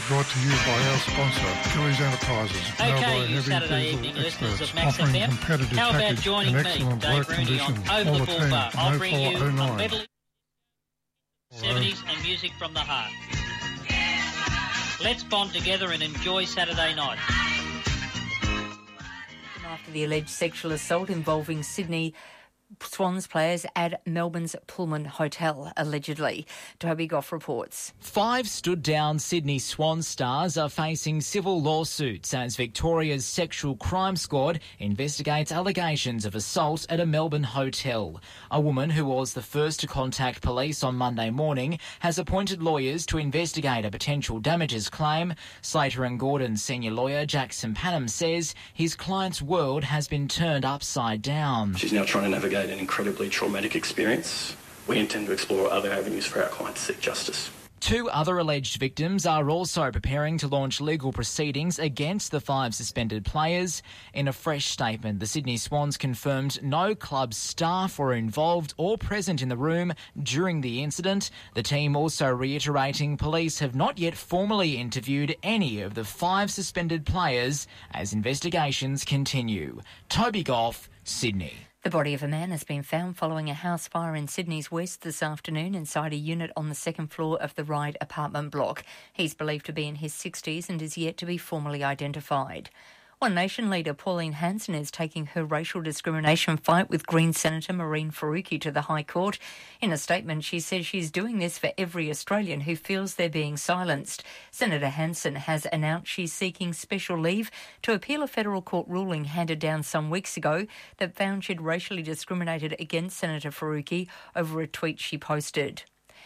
brought to you by our sponsor, Kelly's Enterprises. Okay, you Saturday evening listeners of Max FM. How about joining me, Dave Rooney, on Over the Ball Bar? I'll bring you a medley 70s and music from the heart. Let's bond together and enjoy Saturday night. After the alleged sexual assault involving Sydney Swans players at Melbourne's Pullman Hotel, allegedly. Toby Goff reports. 5 stood-down Sydney Swans stars are facing civil lawsuits as Victoria's Sexual Crime Squad investigates allegations of assault at a Melbourne hotel. A woman who was the first to contact police on Monday morning has appointed lawyers to investigate a potential damages claim. Slater and Gordon's senior lawyer Jackson Panham says his client's world has been turned upside down. She's now trying to navigate an incredibly traumatic experience. We intend to explore other avenues for our client to seek justice. 2 other alleged victims are also preparing to launch legal proceedings against the 5 suspended players. In a fresh statement, the Sydney Swans confirmed no club staff were involved or present in the room during the incident. The team also reiterating police have not yet formally interviewed any of the 5 suspended players as investigations continue. Toby Goff, Sydney. The body of a man has been found following a house fire in Sydney's west this afternoon inside a unit on the second floor of the Ryde apartment block. He's believed to be in his 60s and is yet to be formally identified. One Nation leader Pauline Hanson is taking her racial discrimination fight with Green Senator Mehreen Faruqi to the High Court. In a statement, she says she's doing this for every Australian who feels they're being silenced. Senator Hanson has announced she's seeking special leave to appeal a federal court ruling handed down some weeks ago that found she'd racially discriminated against Senator Faruqi over a tweet she posted.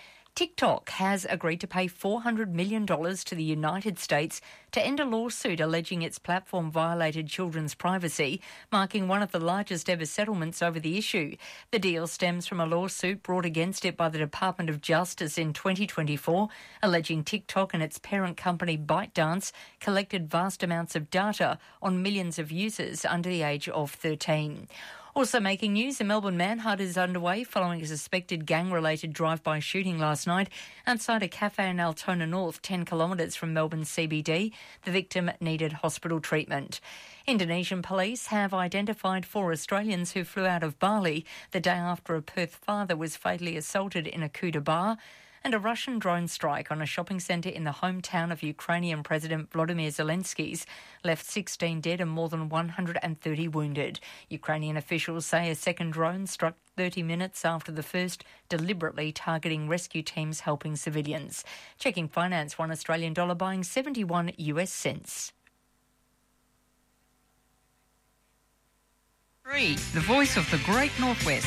TikTok has agreed to pay $400 million to the United States to end a lawsuit alleging its platform violated children's privacy, marking one of the largest ever settlements over the issue. The deal stems from a lawsuit brought against it by the Department of Justice in 2024, alleging TikTok and its parent company ByteDance collected vast amounts of data on millions of users under the age of 13. Also making news, a Melbourne manhunt is underway following a suspected gang-related drive-by shooting last night outside a cafe in Altona North, 10 kilometres from Melbourne CBD. The victim needed hospital treatment. Indonesian police have identified 4 Australians who flew out of Bali the day after a Perth father was fatally assaulted in a Kuta bar. And a Russian drone strike on a shopping centre in the hometown of Ukrainian President Volodymyr Zelensky's left 16 dead and more than 130 wounded. Ukrainian officials say a second drone struck 30 minutes after the first, deliberately targeting rescue teams helping civilians. Checking finance, $1 Australian dollar buying 71 US cents. 3, the voice of the Great Northwest.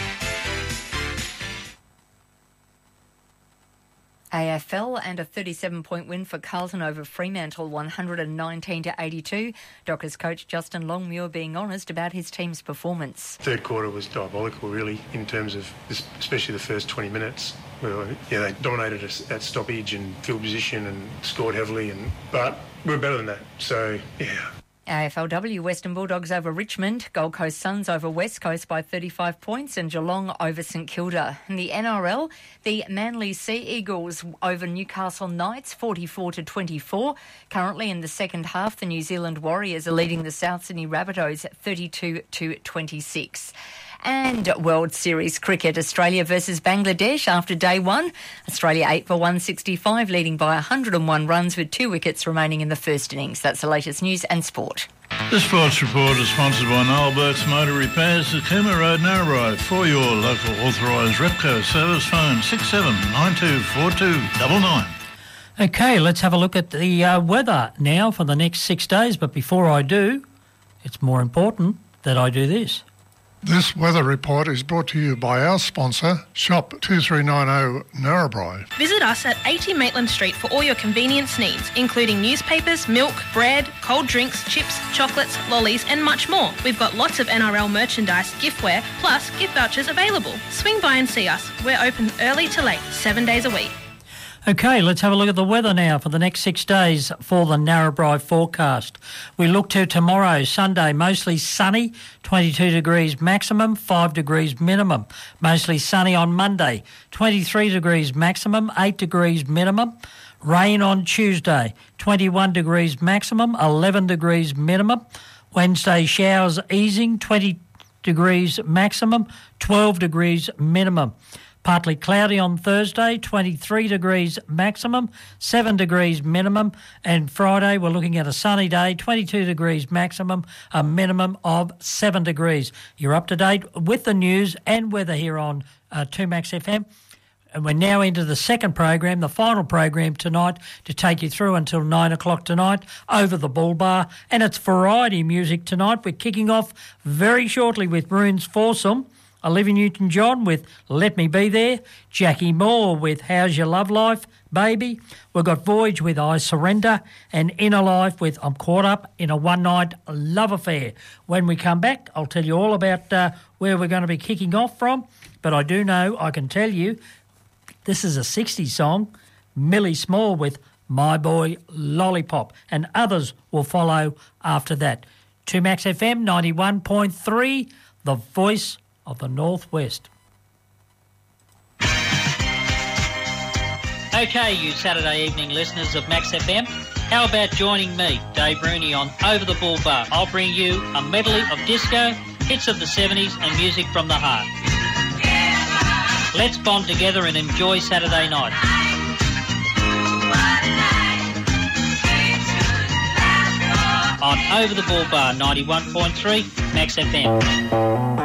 AFL and a 37-point win for Carlton over Fremantle, 119-82. Dockers coach Justin Longmuir being honest about his team's performance. Third quarter was diabolical, really, in terms of especially the first 20 minutes. They dominated us at stoppage and field position and scored heavily, but we're better than that. So, yeah. AFLW, Western Bulldogs over Richmond, Gold Coast Suns over West Coast by 35 points and Geelong over St Kilda. In the NRL, the Manly Sea Eagles over Newcastle Knights 44-24. Currently in the second half, the New Zealand Warriors are leading the South Sydney Rabbitohs 32-26. And World Series cricket, Australia versus Bangladesh after day 1. Australia 8 for 165, leading by 101 runs with 2 wickets remaining in the first innings. That's the latest news and sport. The Sports Report is sponsored by Noel Burke's Motor Repairs at Cooma Road, Narrabri. For your local authorised Repco service, phone 67924299. Okay, let's have a look at the weather now for the next 6 days. But before I do, it's more important that I do this. This weather report is brought to you by our sponsor, Shop 2390 Narrabri. Visit us at 80 Maitland Street for all your convenience needs, including newspapers, milk, bread, cold drinks, chips, chocolates, lollies and much more. We've got lots of NRL merchandise, giftware, plus gift vouchers available. Swing by and see us. We're open early to late, 7 days a week. Okay, let's have a look at the weather now for the next 6 days for the Narrabri forecast. We look to tomorrow, Sunday, mostly sunny, 22 degrees maximum, 5 degrees minimum. Mostly sunny on Monday, 23 degrees maximum, 8 degrees minimum. Rain on Tuesday, 21 degrees maximum, 11 degrees minimum. Wednesday, showers easing, 20 degrees maximum, 12 degrees minimum. Partly cloudy on Thursday, 23 degrees maximum, 7 degrees minimum. And Friday, we're looking at a sunny day, 22 degrees maximum, a minimum of 7 degrees. You're up to date with the news and weather here on 2Max FM. And we're now into the second program, the final program tonight, to take you through until 9 o'clock tonight over the Bull Bar. And it's variety music tonight. We're kicking off very shortly with Maroon's Foursome, Olivia Newton-John with Let Me Be There, Jackie Moore with How's Your Love Life, Baby. We've got Voyage with I Surrender, and Inner Life with I'm Caught Up in a One-Night Love Affair. When we come back, I'll tell you all about where we're going to be kicking off from, but I do know, I can tell you, this is a 60s song, Millie Small with My Boy Lollipop, and others will follow after that. 2Max FM 91.3, the voice of the Northwest. Okay, you Saturday evening listeners of Max FM, how about joining me, Dave Rooney, on Over the Bull Bar? I'll bring you a medley of disco, hits of the 70s and music from the heart. Let's bond together and enjoy Saturday night. On Over the Bull Bar 91.3 Max FM.